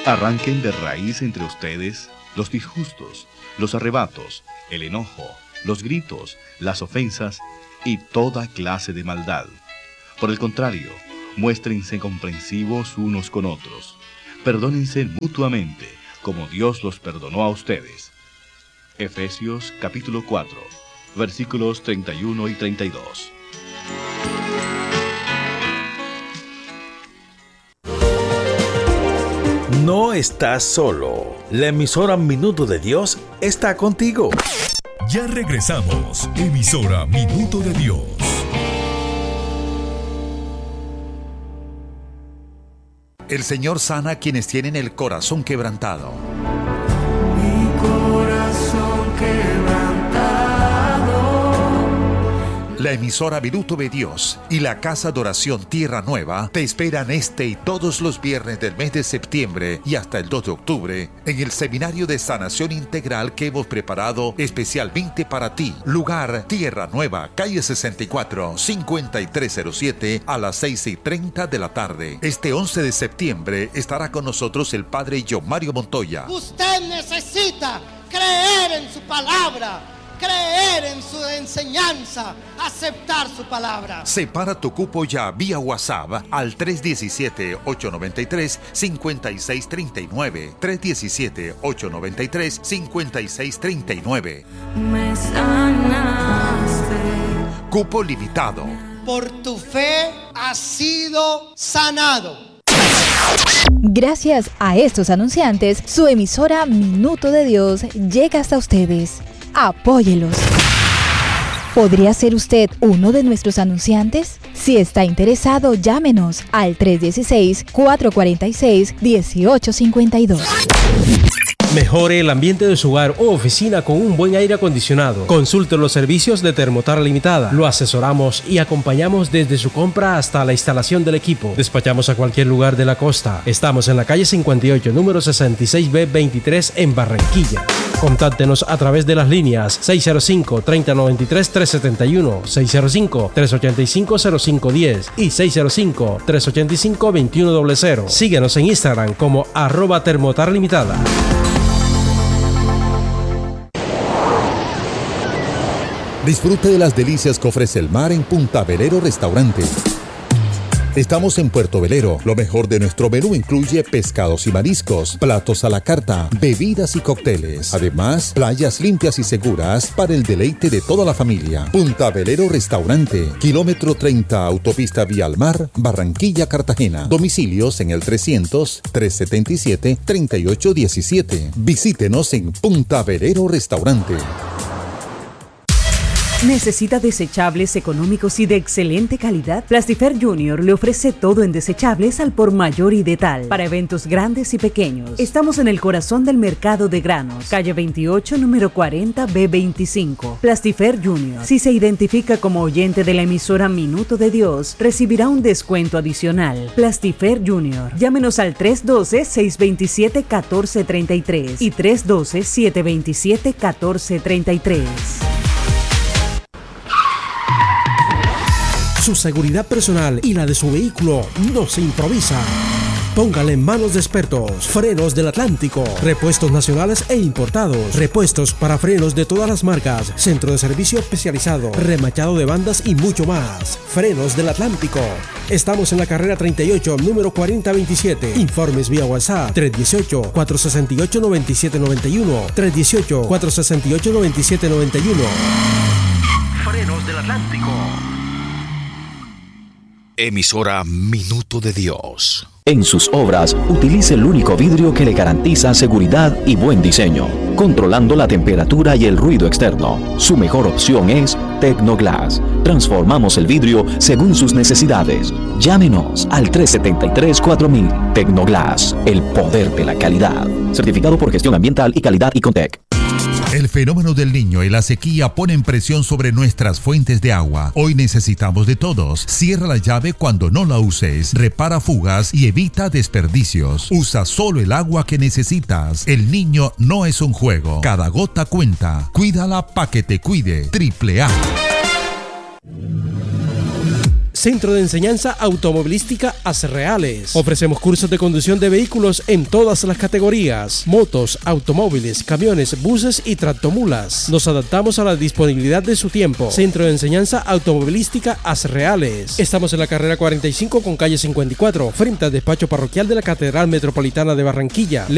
Arranquen de raíz entre ustedes los disgustos, los arrebatos, el enojo, los gritos, las ofensas y toda clase de maldad. Por el contrario, muéstrense comprensivos unos con otros. Perdónense mutuamente, como Dios los perdonó a ustedes. Efesios capítulo 4, versículos 31 y 32. No estás solo. La emisora Minuto de Dios está contigo. Ya regresamos. Emisora Minuto de Dios. El Señor sana a quienes tienen el corazón quebrantado. Mi corazón quebrantado. La emisora Minuto de Dios y la Casa de Oración Tierra Nueva te esperan este y todos los viernes del mes de septiembre y hasta el 2 de octubre en el Seminario de Sanación Integral que hemos preparado especialmente para ti. Lugar Tierra Nueva, calle 64, 5307 a las 6:30 de la tarde. Este 11 de septiembre estará con nosotros el Padre John Mario Montoya. Usted necesita creer en su palabra, creer en su enseñanza, aceptar su palabra. Separa tu cupo ya vía WhatsApp al 317-893-5639. 317-893-5639. Me sanaste. Cupo limitado. Por tu fe has sido sanado. Gracias a estos anunciantes, su emisora Minuto de Dios llega hasta ustedes. Apóyelos. ¿Podría ser usted uno de nuestros anunciantes? Si está interesado, llámenos al 316-446-1852. Mejore el ambiente de su hogar o oficina con un buen aire acondicionado. Consulte los servicios de Termotar Limitada. Lo asesoramos y acompañamos desde su compra hasta la instalación del equipo. Despachamos a cualquier lugar de la costa. Estamos en la calle 58, número 66B23 en Barranquilla. Contáctenos a través de las líneas 605-3093-371, 605-385-0510 y 605-385-2100. Síguenos en Instagram como @termotarlimitada. Disfrute de las delicias que ofrece el mar en Punta Velero Restaurante. Estamos en Puerto Velero. Lo mejor de nuestro menú incluye pescados y mariscos, platos a la carta, bebidas y cócteles. Además, playas limpias y seguras para el deleite de toda la familia. Punta Velero Restaurante, kilómetro 30, autopista Vía al Mar, Barranquilla, Cartagena. Domicilios en el 300-377-3817. Visítenos en Punta Velero Restaurante. ¿Necesita desechables económicos y de excelente calidad? Plastifer Junior le ofrece todo en desechables al por mayor y de tal, para eventos grandes y pequeños. Estamos en el corazón del mercado de granos, calle 28, número 40B25. Plastifer Junior. Si se identifica como oyente de la emisora Minuto de Dios, recibirá un descuento adicional. Plastifer Junior. Llámenos al 312-627-1433 y 312-727-1433. Su seguridad personal y la de su vehículo no se improvisa. Póngale en manos de expertos. Frenos del Atlántico. Repuestos nacionales e importados. Repuestos para frenos de todas las marcas. Centro de servicio especializado. Remachado de bandas y mucho más. Frenos del Atlántico. Estamos en la carrera 38, número 4027. Informes vía WhatsApp 318-468-9791. 318-468-9791. Frenos del Atlántico. Emisora Minuto de Dios. En sus obras, utilice el único vidrio que le garantiza seguridad y buen diseño, controlando la temperatura y el ruido externo. Su mejor opción es Tecnoglass. Transformamos el vidrio según sus necesidades. Llámenos al 373-4000. Tecnoglass, el poder de la calidad. Certificado por Gestión Ambiental y Calidad Icontec. El fenómeno del Niño y la sequía ponen presión sobre nuestras fuentes de agua. Hoy necesitamos de todos. Cierra la llave cuando no la uses. Repara fugas y evita desperdicios. Usa solo el agua que necesitas. El Niño no es un juego. Cada gota cuenta. Cuídala pa' que te cuide. AAA. Centro de Enseñanza Automovilística Asreales. Ofrecemos cursos de conducción de vehículos en todas las categorías: motos, automóviles, camiones, buses y tractomulas. Nos adaptamos a la disponibilidad de su tiempo. Centro de Enseñanza Automovilística Asreales. Estamos en la carrera 45 con calle 54, frente al despacho parroquial de la Catedral Metropolitana de Barranquilla.